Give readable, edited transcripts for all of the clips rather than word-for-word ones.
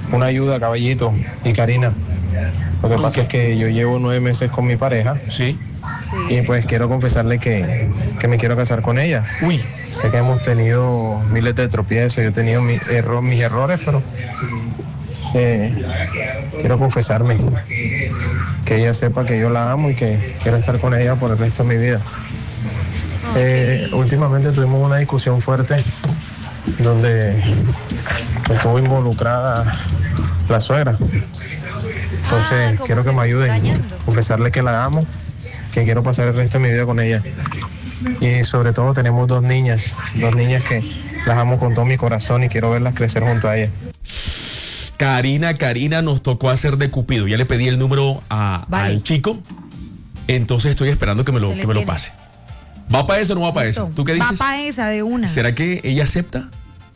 una ayuda, Caballito y Karina. Lo que pasa es que yo llevo 9 meses con mi pareja. Sí. Y pues quiero confesarle que me quiero casar con ella. Uy. Sé que hemos tenido miles de tropiezos, yo he tenido mis errores, pero quiero confesarme, que ella sepa que yo la amo y que quiero estar con ella por el resto de mi vida. Últimamente tuvimos una discusión fuerte donde estuvo involucrada la suegra. Entonces quiero que me ayuden a confesarle que la amo, que quiero pasar el resto de mi vida con ella. Y sobre todo tenemos 2 niñas que las amo con todo mi corazón y quiero verlas crecer junto a ella. Karina, nos tocó hacer de Cupido. Ya le pedí el número al chico, entonces estoy esperando que me lo pase. ¿Va para eso o no va para eso? ¿Tú qué dices? Va para esa de una. ¿Será que ella acepta?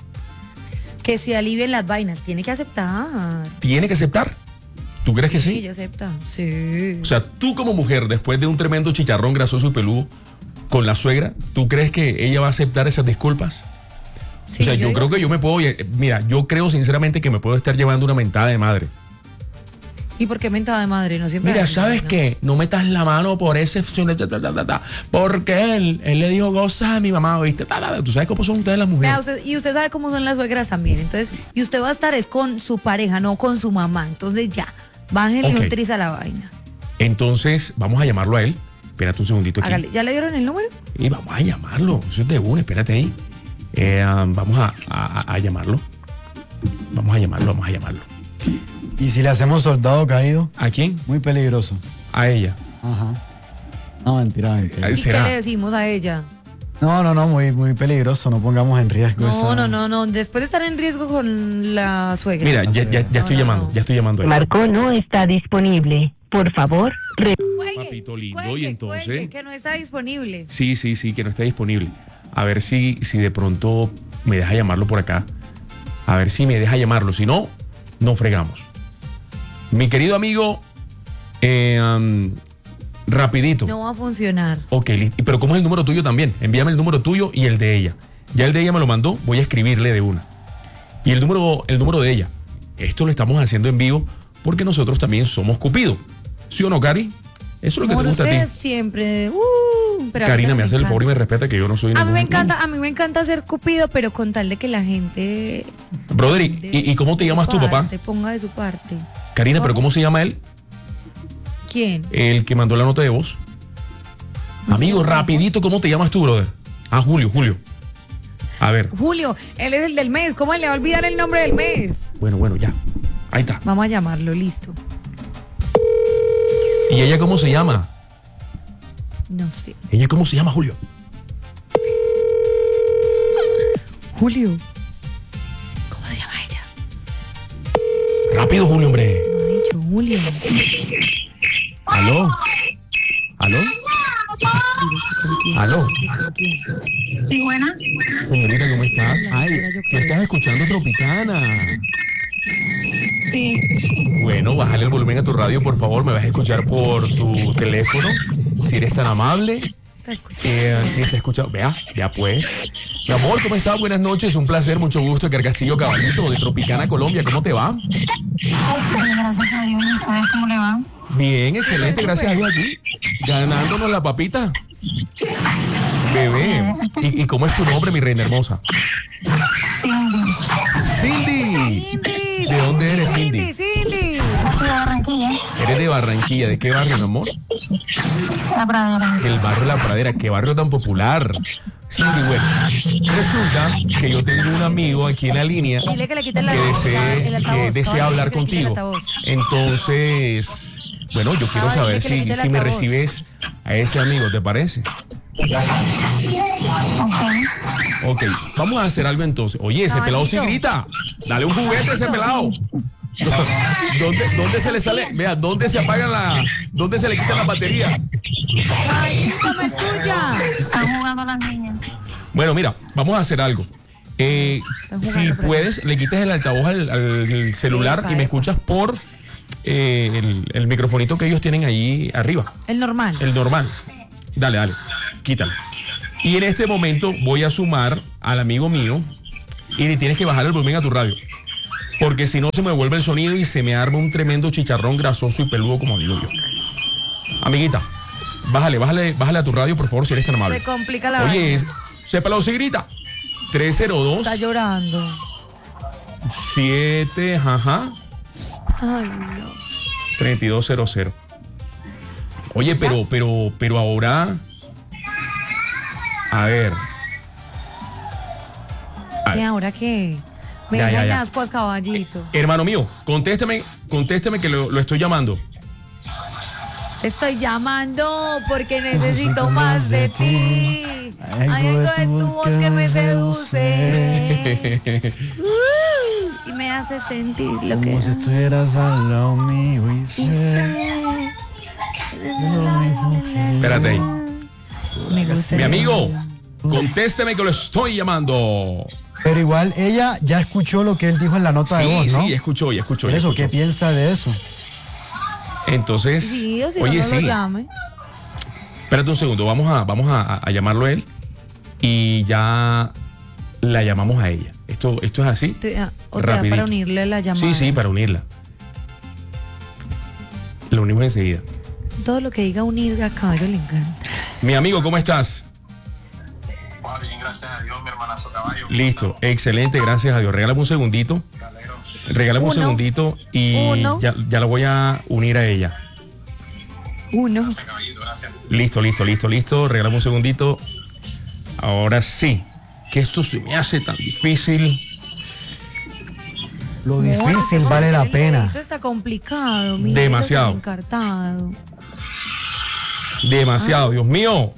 Que se alivien las vainas. Tiene que aceptar. ¿Tiene que aceptar? ¿Tú crees que sí? Sí, ella acepta. Sí. O sea, tú como mujer, después de un tremendo chicharrón grasoso y peludo con la suegra, ¿tú crees que ella va a aceptar esas disculpas? Sí, o sea, yo creo que sí. yo me puedo... Mira, yo creo sinceramente que me puedo estar llevando una mentada de madre. ¿Y por qué mentada de madre? No siempre. Mira, ¿sabes qué? No metas la mano por ese... Porque él le dijo cosas a mi mamá, ¿viste? Tú sabes cómo son ustedes las mujeres. Vea, y usted sabe cómo son las suegras también. Entonces, y usted va a estar es con su pareja, no con su mamá. Entonces ya, bájale un tris a la vaina. Entonces, vamos a llamarlo a él. Espérate un segundito aquí. Hágale. ¿Ya le dieron el número? Y vamos a llamarlo. Eso es de una, espérate ahí. Vamos a llamarlo. Vamos a llamarlo. ¿Y si le hacemos soldado caído? ¿A quién? Muy peligroso. A ella. Ajá. No, mentira. ¿Y qué le decimos a ella? No, muy peligroso. No pongamos en riesgo No. Después de estar en riesgo con la suegra. Mira, ya estoy llamando. Ya estoy llamando a ella. Marco no está disponible. Por favor, Papito lindo, y entonces... que no está disponible. Sí, que no está disponible. A ver si de pronto me deja llamarlo por acá. A ver si me deja llamarlo. Si no, no fregamos. Mi querido amigo, rapidito. No va a funcionar. Ok, pero ¿cómo es el número tuyo también? Envíame el número tuyo y el de ella. Ya el de ella me lo mandó, voy a escribirle de una. Y el número de ella. Esto lo estamos haciendo en vivo porque nosotros también somos Cupido. ¿Sí o no, Cari? Eso es lo que te gusta a ti. Siempre. Karina, me hace el favor y me respeta que yo no soy a mí me encanta ser Cupido, pero con tal de que la gente... Brother, ¿y cómo te llamas tú, papá? Te ponga de su parte. Karina, ¿pero cómo se llama él? ¿Quién? El que mandó la nota de voz. Amigo, rapidito, ¿cómo te llamas tú, brother? Julio. A ver. Julio, él es el del mes. ¿Cómo le va a olvidar el nombre del mes? Bueno, ya. Ahí está. Vamos a llamarlo, listo. ¿Y ella cómo se llama? No sé. ¿Ella cómo se llama, Julio? Julio. ¿Cómo se llama ella? Rápido, Julio, hombre. No ha dicho Julio. ¿Aló? Sí, buena. Señorita, ¿cómo estás? ¿Tú estás escuchando Tropicana? Sí. Bueno, bájale el volumen a tu radio, por favor. Me vas a escuchar por tu teléfono, si eres tan amable. Está escuchando. Sí, está escuchando. Vea, ya pues. Mi amor, ¿cómo estás? Buenas noches, un placer, mucho gusto. Edgar Castillo, Caballito, de Tropicana, Colombia. ¿Cómo te va? Gracias a Dios. ¿Y ustedes cómo le va? Bien, excelente, gracias a Dios aquí. Ganándonos la papita. Bebé. ¿Y cómo es tu nombre, mi reina hermosa? Cindy. ¿De dónde eres, Cindy? De Barranquilla. ¿Eres de Barranquilla? ¿De qué barrio, mi amor? La Pradera. El barrio La Pradera. ¿Qué barrio tan popular? Cindy, bueno, resulta que yo tengo un amigo aquí en la línea Dile que le quite que desea hablar contigo. Entonces, bueno, yo quiero saber si me recibes a ese amigo, ¿te parece? Ok, vamos a hacer algo entonces. Oye, ese pelado sí grita. Dale un juguete a ese pelado. ¿Dónde se le sale? Vea, ¿dónde se apaga dónde se le quita la batería? Ay, ¿cómo me escucha? Están jugando las niñas. Bueno, mira, vamos a hacer algo. Si puedes, le quites el altavoz al celular y me escuchas por el microfonito que ellos tienen ahí arriba. El normal. El normal. Dale, quítalo. Y en este momento voy a sumar al amigo mío y le tienes que bajar el volumen a tu radio. porque si no se me vuelve el sonido y se me arma un tremendo chicharrón grasoso y peludo como digo yo. Amiguita, bájale a tu radio, por favor, si eres tan amable. Se complica la Oye, vaina. sépalo si grita. 302 Está llorando. 7, ajá, Ay, no. 3200. Oye, pero ahora, a ver. ¿Y ahora qué? Me Ya, dejan ya. ascuas, caballito. Hermano mío, contésteme que lo estoy llamando. Estoy llamando porque necesito más de ti. Hay algo de tu voz que me seduce. Y me hace sentir lo que... Como si estuvieras al lado mío y sé. Espérate ahí. Me gusta. Mi amigo, contésteme que lo estoy llamando. Pero igual ella ya escuchó lo que él dijo en la nota de voz, ¿no? Sí, escuchó. Por eso, ¿qué piensa de eso? Entonces, Sí, o si oye, no, sí. lo llame. Espérate un segundo, vamos a llamarlo a él y ya la llamamos a ella. Esto es así. Te da Rapidito. para unirle la llamada. Sí, para unirla. Lo unimos enseguida. Todo lo que diga unir a caballo le encanta. Mi amigo, ¿cómo estás? Bien, gracias a Dios, mi hermanazo caballo. Listo, excelente, gracias a Dios. Regálame un segundito. Regálame un Uno. segundito y Uno. ya lo voy a unir a ella. Uno. Listo. Regálame un segundito. Ahora sí. Que esto se me hace tan difícil. Lo No, difícil es que vale la el pena. dedito está complicado. Mire, Demasiado. lo tan encartado. Demasiado, Dios mío.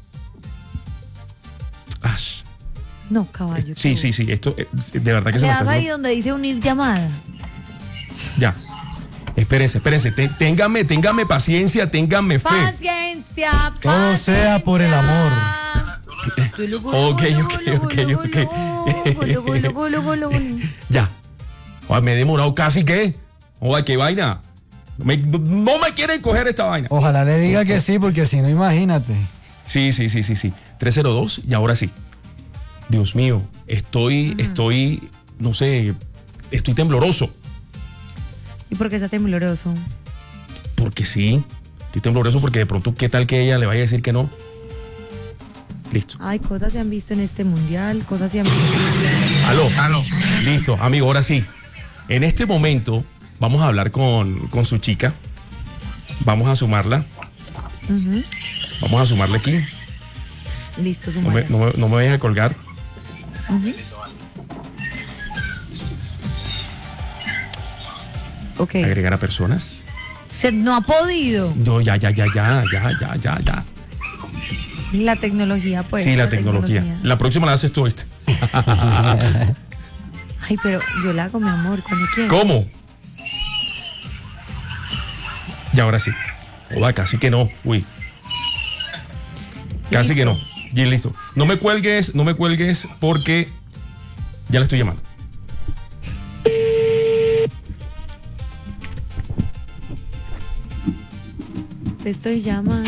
Ash. No, caballo. Sí. Esto de verdad que se ¿Le me das está ahí haciendo- donde dice unir llamada? Ya. Espérense. Ténganme paciencia, ténganme fe. Paciencia, Todo sea por el amor. Ok. Ya. Joder, me he demorado casi que. Joder, qué vaina. No me quieren coger esta vaina. Ojalá le diga que sí, porque si no, imagínate. Sí. 302 y ahora sí. Dios mío, estoy, no sé, estoy tembloroso. ¿Y por qué está tembloroso? Porque sí, estoy tembloroso porque de pronto, ¿qué tal que ella le vaya a decir que no? Listo. Ay, cosas se han visto en este mundial, cosas se han visto en este... Aló. Listo, amigo, ahora sí. En este momento vamos a hablar con su chica. Vamos a sumarla. Ujú. Vamos a sumarle aquí. Listo, No me, sumala. no me- no me vayas a colgar. Ujú. Ok. Agregar a personas. Se no ha podido. No, ya. La tecnología, pues. Sí, la tecnología. La próxima la haces tú, ¿viste? Ay, pero yo la hago, mi amor, cuando quiera. ¿Cómo? Y ahora sí. Joda, casi que no. Uy. Casi Listo. que no. Y listo. No me cuelgues porque ya la estoy llamando. Te estoy llamando.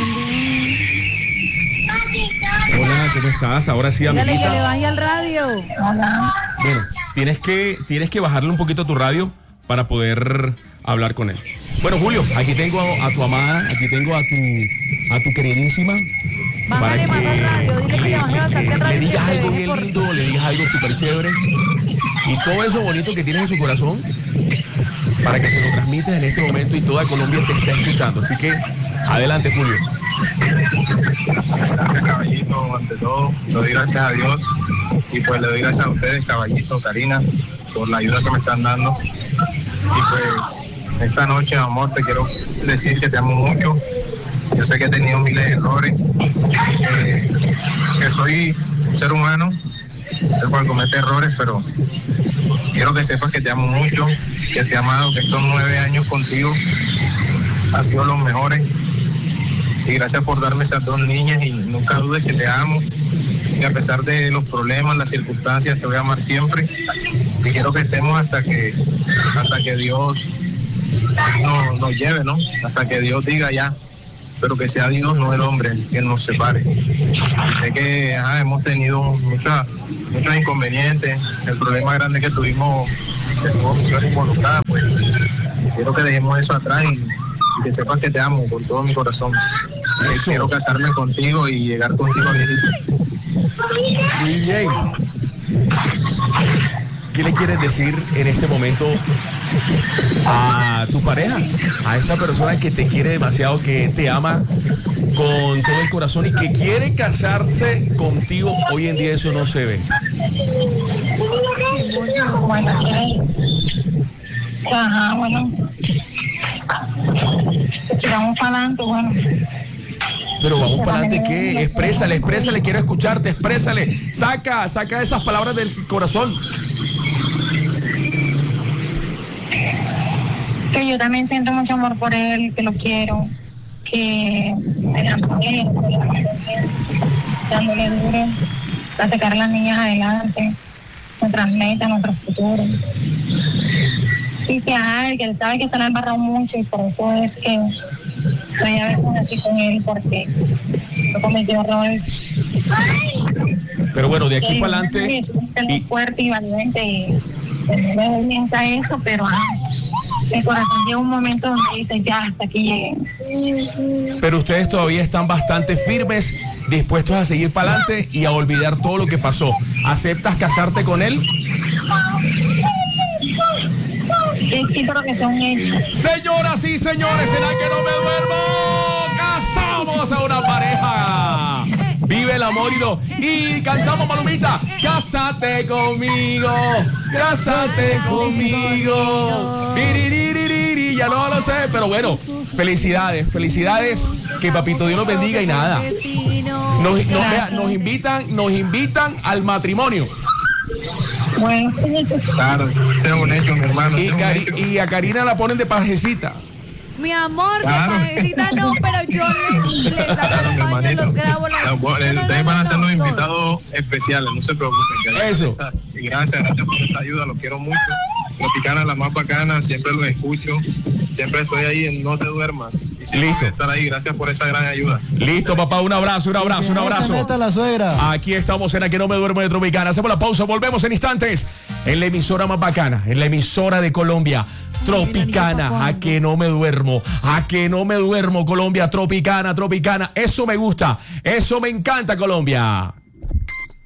Hola, ¿cómo estás? Ahora sí, Dígale que le amiguita. baje al radio. Bueno, tienes que bajarle un poquito a tu radio para poder hablar con él. Bueno, Julio, aquí tengo a tu amada, aquí tengo a tu queridísima. Bájale para más que al radio. Dile que le baje bastante al Le radio. y que digas te algo deje bien por- lindo, le digas algo súper chévere. Y todo eso bonito que tienes en su corazón, para que se lo transmites en este momento y toda Colombia te está escuchando. Así que, adelante, Julio. Gracias, caballito, ante todo. Le doy gracias a Dios y pues le doy gracias a ustedes, caballito, Karina, por la ayuda que me están dando. Y pues esta noche, amor, te quiero decir que te amo mucho. Yo sé que he tenido miles de errores, que soy un ser humano, el cual comete errores, pero quiero que sepas que te amo mucho, que te he amado, que estos 9 años contigo han sido los mejores. Y gracias por darme esas 2 niñas y nunca dudes que te amo. Y a pesar de los problemas, las circunstancias, te voy a amar siempre. Y quiero que estemos hasta que Dios nos lleve, ¿no? Hasta que Dios diga ya, pero que sea Dios, no el hombre, quien nos separe. Sé que hemos tenido muchos inconvenientes, el problema grande que tuvimos, que tuvo mi suegra involucrada, pues quiero que dejemos eso atrás y que sepas que te amo con todo mi corazón. Quiero casarme contigo y llegar contigo a mi hijo. DJ, ¿qué le quieres decir en este momento a tu pareja? A esta persona que te quiere demasiado, que te ama con todo el corazón y que quiere casarse contigo. Hoy en día eso no se ve. Bueno, bueno. Si vamos para adelante, bueno. Pero vamos para adelante, ¿qué? Exprésale, quiero escucharte, exprésale. Saca esas palabras del corazón. Que yo también siento mucho amor por él, que lo quiero, que me la mujer, dándole duro, para sacar a las niñas adelante, nuestras metas, nuestro futuro. Y que él sabe que se le ha embarrado mucho y por eso es que estoy a veces así con él, porque no cometió errores. Pero bueno, de aquí para adelante. Es muy fuerte y valiente y no me mienta eso, pero el corazón llega un momento donde dice, ya, hasta aquí llegué. Pero ustedes todavía están bastante firmes, dispuestos a seguir para adelante y a olvidar todo lo que pasó. ¿Aceptas casarte con él? Sí, pero que son hechos. Señoras y señores, ¿será que no me duermo? Casamos a una pareja. Vive el amor y cantamos, Palomita. Cásate conmigo, cásate conmigo. Ya no lo sé, pero bueno, felicidades. Que Papito Dios los bendiga y nada. Nos invitan al matrimonio. Bueno, Claro, sea un hecho, mi hermano. Y a Karina la ponen de pajecita. Mi amor, Claro. de pajecita no, pero yo les acompaño, los grabo. Ustedes van a ser los invitados especiales, no se preocupen. Eso. Y gracias por esa ayuda, los quiero mucho. Tropicana, la más bacana, siempre los escucho, siempre estoy ahí en No Te Duermas. Y siempre Listo. voy a estar ahí, gracias por esa gran ayuda. Listo, papá, un abrazo. Se meta la suegra. Aquí estamos en A Que No Me Duermo de Tropicana. Hacemos la pausa, volvemos en instantes en la emisora más bacana, en la emisora de Colombia, Tropicana. A Que No Me Duermo, A Que No Me Duermo, Colombia, Tropicana. Eso me gusta, eso me encanta, Colombia.